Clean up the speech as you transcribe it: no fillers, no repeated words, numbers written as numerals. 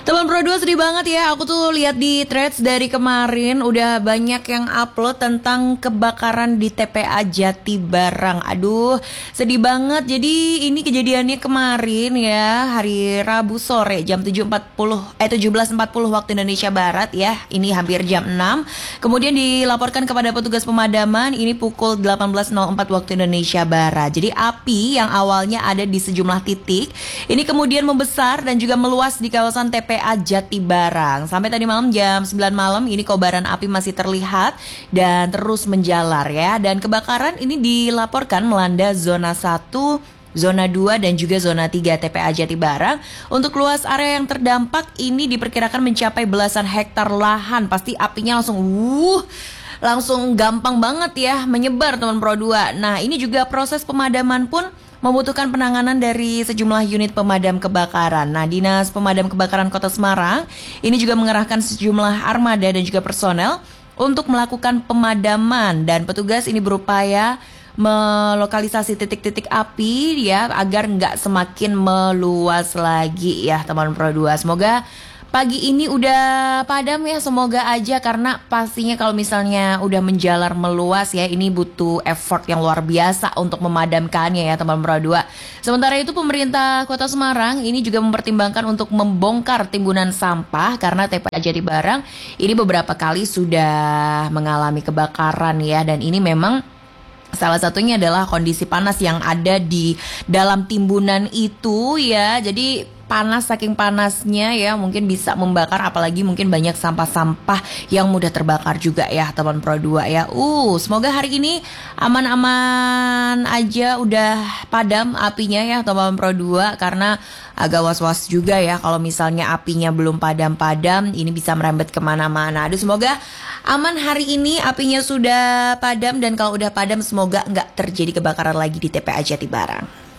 Teman Pro 2 sedih banget ya. Aku tuh lihat di threads dari kemarin udah banyak yang upload tentang kebakaran di TPA Jatibarang. Aduh, sedih banget. Jadi ini kejadiannya kemarin ya, hari Rabu sore jam 17.40 waktu Indonesia Barat ya. Ini hampir jam 6. Kemudian dilaporkan kepada petugas pemadaman ini pukul 18.04 waktu Indonesia Barat. Jadi api yang awalnya ada di sejumlah titik ini kemudian membesar dan juga meluas di kawasan TPA Jatibarang. Sampai tadi malam jam 9 malam ini kobaran api masih terlihat dan terus menjalar ya. Dan kebakaran ini dilaporkan melanda zona 1, zona 2 dan juga zona 3 TPA Jatibarang. Untuk luas area yang terdampak ini diperkirakan mencapai belasan hektar lahan. Pasti apinya langsung gampang banget ya menyebar teman Pro 2. Nah, ini juga proses pemadaman pun membutuhkan penanganan dari sejumlah unit pemadam kebakaran. Nah, Dinas Pemadam Kebakaran Kota Semarang ini juga mengerahkan sejumlah armada dan juga personel untuk melakukan pemadaman, dan petugas ini berupaya melokalisasi titik-titik api ya agar nggak semakin meluas lagi ya teman Pro 2. Semoga pagi ini udah padam ya, semoga aja, karena pastinya kalau misalnya udah menjalar meluas ya ini butuh effort yang luar biasa untuk memadamkannya ya teman Pro 2. Sementara itu pemerintah Kota Semarang ini juga mempertimbangkan untuk membongkar timbunan sampah karena TPA Jatibarang ini beberapa kali sudah mengalami kebakaran ya, dan ini memang salah satunya adalah kondisi panas yang ada di dalam timbunan itu ya. Jadi panas, saking panasnya ya mungkin bisa membakar, apalagi mungkin banyak sampah-sampah yang mudah terbakar juga ya teman Pro 2 ya. Semoga hari ini aman-aman aja, udah padam apinya ya teman Pro 2, karena agak was-was juga ya kalau misalnya apinya belum padam-padam ini bisa merembet kemana-mana. Aduh, semoga aman hari ini, apinya sudah padam, dan kalau udah padam semoga nggak terjadi kebakaran lagi di TPA Jatibarang.